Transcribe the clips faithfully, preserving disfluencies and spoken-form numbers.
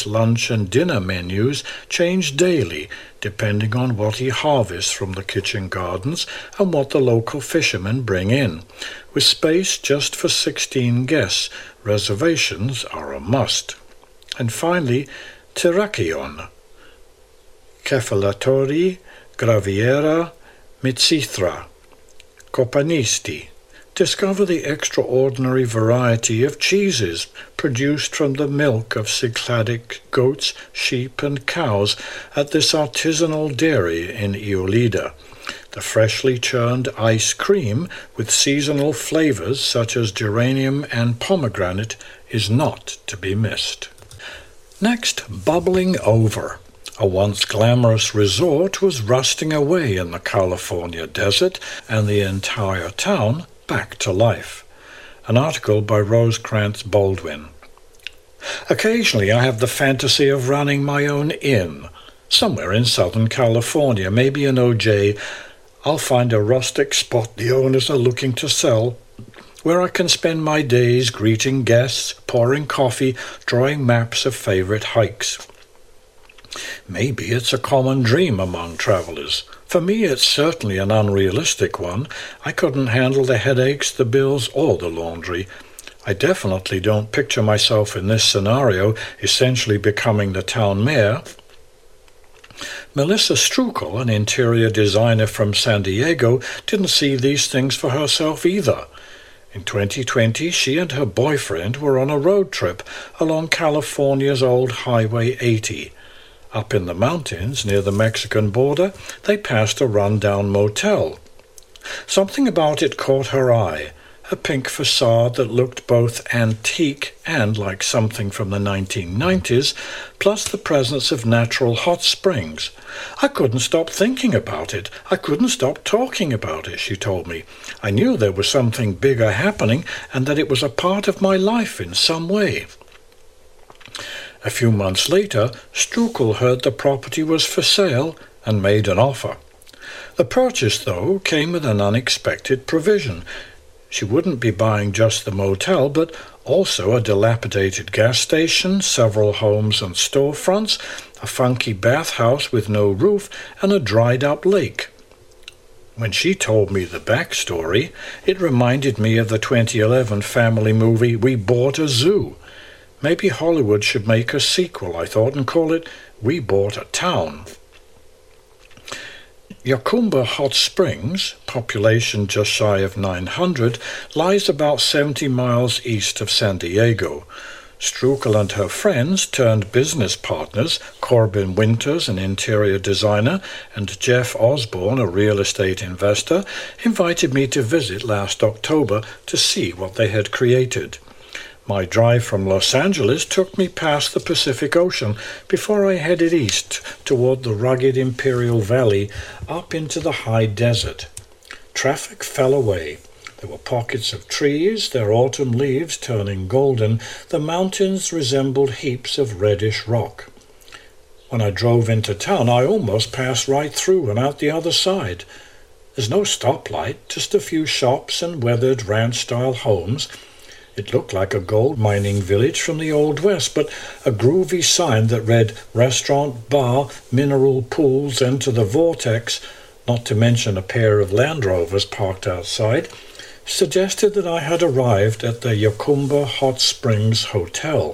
lunch and dinner menus change daily, depending on what he harvests from the kitchen gardens and what the local fishermen bring in. With space just for sixteen guests, reservations are a must. And finally, Terrakion, Cephalatori, Graviera, Mitsithra, Kopanisti. Discover the extraordinary variety of cheeses produced from the milk of Cycladic goats, sheep and cows at this artisanal dairy in Iolida. The freshly churned ice cream with seasonal flavors such as geranium and pomegranate is not to be missed. Next, bubbling over. A once glamorous resort was rusting away in the California desert, and the entire town back to life. An article by Rosekrantz Baldwin. Occasionally I have the fantasy of running my own inn. Somewhere in Southern California, maybe in O J, I'll find a rustic spot the owners are looking to sell, where I can spend my days greeting guests, pouring coffee, drawing maps of favorite hikes. Maybe it's a common dream among travelers. For me, it's certainly an unrealistic one. I couldn't handle the headaches, the bills, or the laundry. I definitely don't picture myself in this scenario, essentially becoming the town mayor. Melissa Strukel, an interior designer from San Diego, didn't see these things for herself either. In twenty twenty, she and her boyfriend were on a road trip along California's old Highway eighty. Up in the mountains near the Mexican border, they passed a run-down motel. Something about it caught her eye, a pink facade that looked both antique and like something from the nineteen nineties, plus the presence of natural hot springs. I couldn't stop thinking about it. I couldn't stop talking about it, she told me. I knew there was something bigger happening and that it was a part of my life in some way. A few months later, Strukel heard the property was for sale and made an offer. The purchase, though, came with an unexpected provision. She wouldn't be buying just the motel, but also a dilapidated gas station, several homes and storefronts, a funky bathhouse with no roof, and a dried-up lake. When she told me the backstory, it reminded me of the twenty eleven family movie We Bought a Zoo. Maybe Hollywood should make a sequel, I thought, and call it We Bought a Town. Yacumba Hot Springs, population just shy of nine hundred, lies about seventy miles east of San Diego. Strukel and her friends turned business partners, Corbin Winters, an interior designer, and Jeff Osborne, a real estate investor, invited me to visit last October to see what they had created. My drive from Los Angeles took me past the Pacific Ocean before I headed east toward the rugged Imperial Valley up into the high desert. Traffic fell away. There were pockets of trees, their autumn leaves turning golden. The mountains resembled heaps of reddish rock. When I drove into town, I almost passed right through and out the other side. There's no stoplight, just a few shops and weathered ranch-style homes. It looked like a gold mining village from the Old West, but a groovy sign that read Restaurant, Bar, Mineral Pools, Enter the Vortex, not to mention a pair of Land Rovers parked outside, suggested that I had arrived at the Yacumba Hot Springs Hotel.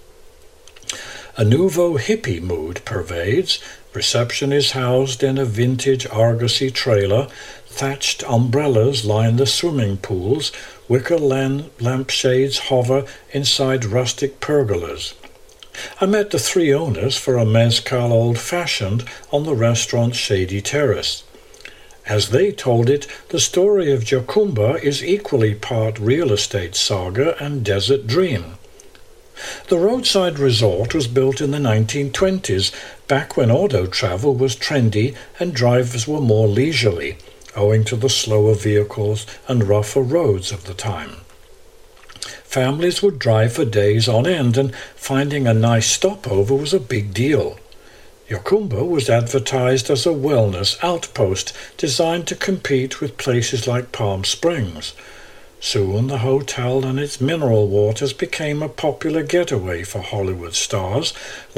A nouveau hippie mood pervades. Reception is housed in a vintage Argosy trailer. Thatched umbrellas line the swimming pools. Wicker lampshades hover inside rustic pergolas. I met the three owners for a mezcal old-fashioned on the restaurant's shady terrace. As they told it, the story of Yacumba is equally part real estate saga and desert dream. The roadside resort was built in the nineteen twenties, back when auto travel was trendy and drivers were more leisurely, owing to the slower vehicles and rougher roads of the time. Families would drive for days on end, and finding a nice stopover was a big deal. Yacumba was advertised as a wellness outpost designed to compete with places like Palm Springs. Soon the hotel and its mineral waters became a popular getaway for Hollywood stars